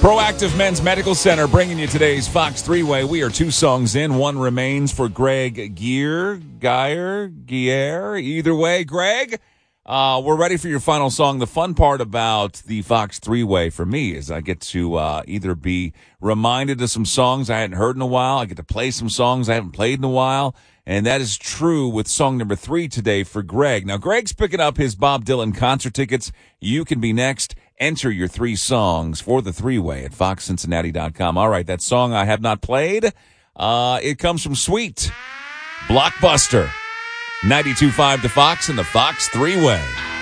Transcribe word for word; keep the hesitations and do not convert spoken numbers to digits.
Proactive Men's Medical Center bringing you today's Fox three-way. We are two songs in. One remains for Greg Gear, Geyer, Gier. Either way, Greg, uh, we're ready for your final song. The fun part about the Fox three-way for me is I get to uh, either be reminded of some songs I hadn't heard in a while. I get to play some songs I haven't played in a while. And that is true with song number three today for Greg. Now, Greg's picking up his Bob Dylan concert tickets. You can be next. Enter your three songs for the three-way at fox cincinnati dot com. All right, that song I have not played, uh, it comes from Sweet, Blockbuster, ninety-two point five The Fox and the Fox three-way.